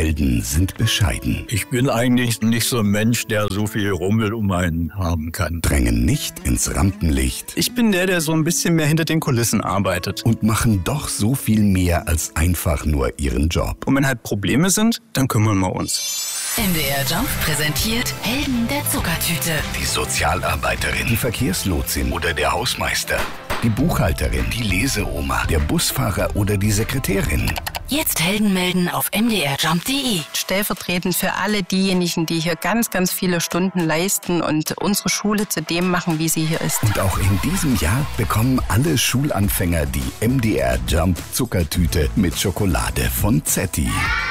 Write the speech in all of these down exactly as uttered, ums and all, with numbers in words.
Helden sind bescheiden. Ich bin eigentlich nicht so ein Mensch, der so viel Rummel um einen haben kann. Drängen nicht ins Rampenlicht. Ich bin der, der so ein bisschen mehr hinter den Kulissen arbeitet. Und machen doch so viel mehr als einfach nur ihren Job. Und wenn halt Probleme sind, dann kümmern wir uns. M D R Jump präsentiert Helden der Zuckertüte. Die Sozialarbeiterin, die Verkehrslotsin oder der Hausmeister. Die Buchhalterin, die Leseoma, der Busfahrer oder die Sekretärin. Jetzt Helden melden auf m d r jump punkt d e. Stellvertretend für alle diejenigen, die hier ganz, ganz viele Stunden leisten und unsere Schule zu dem machen, wie sie hier ist. Und auch in diesem Jahr bekommen alle Schulanfänger die M D R Jump Zuckertüte mit Schokolade von Zetti.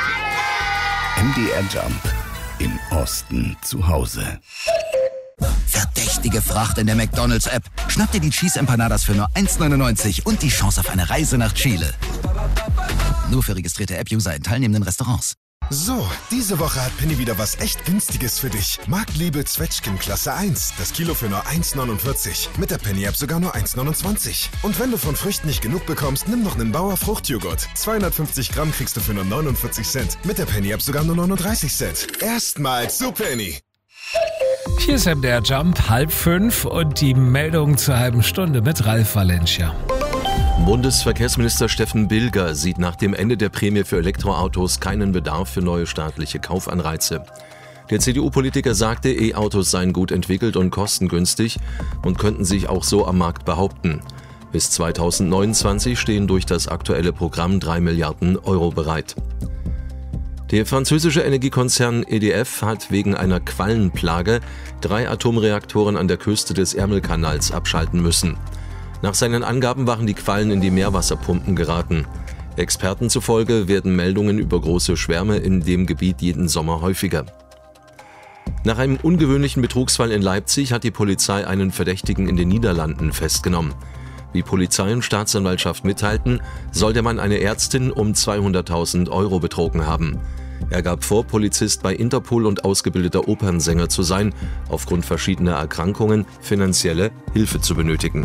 M D R Jump. Im Osten zu Hause. Verdächtige Fracht in der McDonald's-App. Schnapp dir die Cheese Empanadas für nur eins neunundneunzig und die Chance auf eine Reise nach Chile. Nur für registrierte App-User in teilnehmenden Restaurants. So, diese Woche hat Penny wieder was echt Günstiges für dich. Marktliebe Zwetschgen Klasse eins. Das Kilo für nur eins neunundvierzig. Mit der Penny-App sogar nur eins neunundzwanzig. Und wenn du von Früchten nicht genug bekommst, nimm noch einen Bauer Fruchtjoghurt. zweihundertfünfzig Gramm kriegst du für nur neunundvierzig Cent. Mit der Penny-App sogar nur neununddreißig Cent. Erstmals zu Penny. Hier ist M D R Jump, halb fünf und die Meldung zur halben Stunde mit Ralf Valencia. Bundesverkehrsminister Steffen Bilger sieht nach dem Ende der Prämie für Elektroautos keinen Bedarf für neue staatliche Kaufanreize. Der C D U-Politiker sagte, E-Autos seien gut entwickelt und kostengünstig und könnten sich auch so am Markt behaupten. Bis zweitausendneunundzwanzig stehen durch das aktuelle Programm drei Milliarden Euro bereit. Der französische Energiekonzern E D F hat wegen einer Quallenplage drei Atomreaktoren an der Küste des Ärmelkanals abschalten müssen. Nach seinen Angaben waren die Quallen in die Meerwasserpumpen geraten. Experten zufolge werden Meldungen über große Schwärme in dem Gebiet jeden Sommer häufiger. Nach einem ungewöhnlichen Betrugsfall in Leipzig hat die Polizei einen Verdächtigen in den Niederlanden festgenommen. Wie Polizei und Staatsanwaltschaft mitteilten, soll der Mann eine Ärztin um zweihunderttausend Euro betrogen haben. Er gab vor, Polizist bei Interpol und ausgebildeter Opernsänger zu sein, aufgrund verschiedener Erkrankungen finanzielle Hilfe zu benötigen.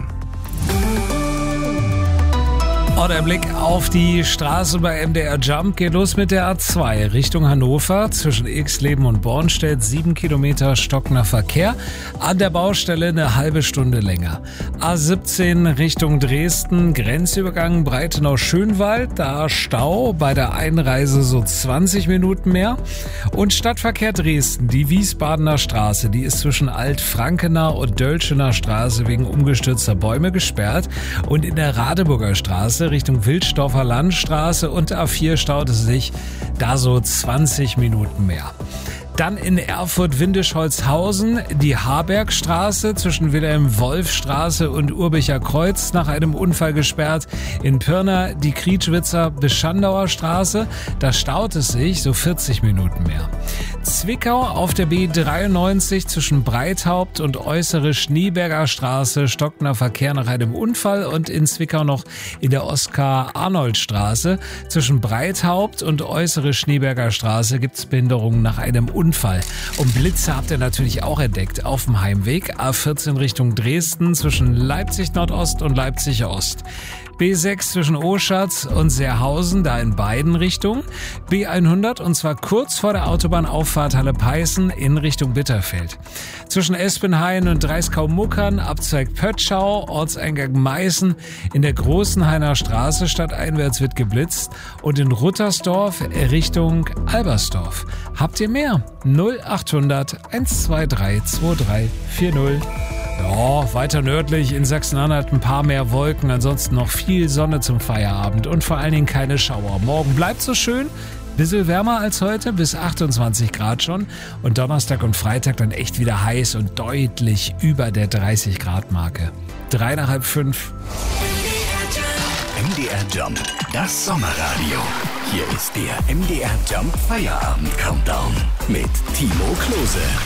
Oh, der Blick auf die Straße bei M D R Jump geht los mit der A zwei Richtung Hannover. Zwischen Xleben und Bornstedt sieben Kilometer stockender Verkehr. An der Baustelle eine halbe Stunde länger. A siebzehn Richtung Dresden, Grenzübergang Breitenau-Schönwald. Da Stau, bei der Einreise so zwanzig Minuten mehr. Und Stadtverkehr Dresden, die Wiesbadener Straße, die ist zwischen Alt-Frankener und Dölschener Straße wegen umgestürzter Bäume gesperrt. Und in der Radeburger Straße Richtung Wilsdorfer Landstraße und A vier staut es sich da so zwanzig Minuten mehr. Dann in Erfurt-Windisch-Holzhausen die Harbergstraße zwischen Wilhelm-Wolf-Straße und Urbicher Kreuz nach einem Unfall gesperrt. In Pirna die Krietschwitzer-Beschandauer Straße, da staut es sich so vierzig Minuten mehr. Zwickau auf der B dreiundneunzig zwischen Breithaupt und Äußere Schneeberger Straße stockender Verkehr nach einem Unfall und in Zwickau noch in der Oskar-Arnold-Straße zwischen Breithaupt und Äußere Schneeberger Straße gibt es Behinderungen nach einem Unfall. Unfall. Und Blitze habt ihr natürlich auch entdeckt auf dem Heimweg. A vierzehn Richtung Dresden zwischen Leipzig Nordost und Leipzig Ost. B sechs zwischen Oschatz und Seerhausen, da in beiden Richtungen. B hundert und zwar kurz vor der Autobahnauffahrt Halle-Peißen in Richtung Bitterfeld. Zwischen Espenhain und Dreiskau-Muckern, Abzweig Pötschau, Ortseingang Meißen, in der Großenhainer Straße stadteinwärts wird geblitzt und in Ruttersdorf Richtung Albersdorf. Habt ihr mehr? null achthundert eins zwei drei zwei drei vier null. Ja, weiter nördlich in Sachsen-Anhalt ein paar mehr Wolken, ansonsten noch viel Sonne zum Feierabend und vor allen Dingen keine Schauer. Morgen bleibt so schön, bisschen wärmer als heute, bis achtundzwanzig Grad schon und Donnerstag und Freitag dann echt wieder heiß und deutlich über der dreißig Grad Marke. Drei nach halb fünf. M D R Jump, das Sommerradio. Hier ist der M D R Jump Feierabend Countdown mit Timo Klose.